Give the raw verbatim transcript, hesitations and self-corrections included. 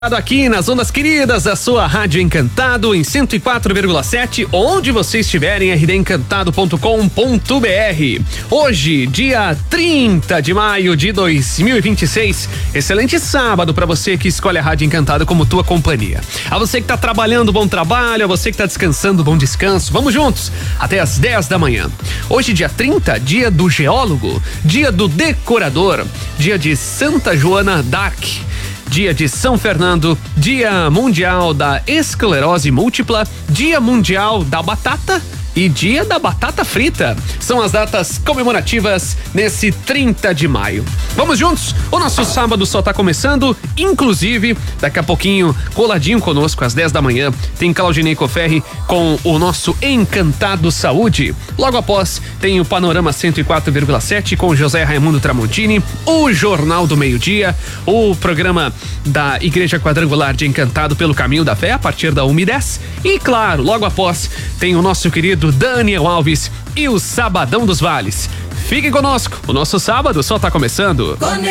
Aqui nas ondas queridas da sua Rádio Encantado em cento e quatro vírgula sete, onde você estiver em r d encantado ponto com ponto b r. Hoje, dia trinta de maio de dois mil e vinte e seis, excelente sábado para você que escolhe a Rádio Encantado como tua companhia. A você que tá trabalhando, bom trabalho, a você que tá descansando, bom descanso. Vamos juntos até as dez da manhã. Hoje, dia trinta, dia do geólogo, dia do decorador, dia de Santa Joana d'Arc, dia de São Fernando, dia mundial da esclerose múltipla, dia mundial da batata e dia da batata frita. São as datas comemorativas nesse trinta de maio. Vamos juntos? O nosso sábado só tá começando, inclusive, daqui a pouquinho, coladinho conosco, às dez da manhã, tem Claudinei Coferri com o nosso Encantado Saúde. Logo após, tem o Panorama cento e quatro vírgula sete com José Raimundo Tramontini, o Jornal do Meio-Dia, o programa da Igreja Quadrangular de Encantado pelo Caminho da Fé, a partir da uma e dez. E claro, logo após, tem o nosso querido Daniel Alves e o Sabadão dos Vales. Fiquem conosco, o nosso sábado só tá começando.